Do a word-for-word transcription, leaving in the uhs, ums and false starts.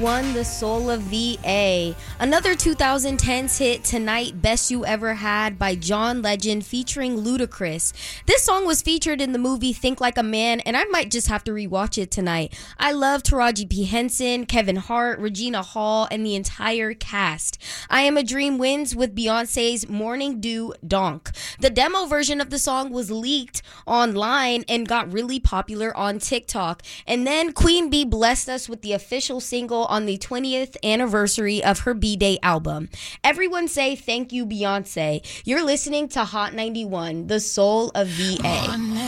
ninety-one, The Soul of V A. Another twenty tens hit, Tonight, Best You Ever Had by John Legend featuring Ludacris. This song was featured in the movie Think Like a Man, and I might just have to rewatch it tonight. I love Taraji P. Henson, Kevin Hart, Regina Hall, and the entire cast. I Am a Dream wins with Beyonce's Morning Dew Donk. The demo version of the song was leaked online and got really popular on TikTok. And then Queen Bee blessed us with the official single on the twentieth anniversary of her B-Day album. Everyone say thank you, Beyonce. You're listening to Hot ninety-one, the soul of V A.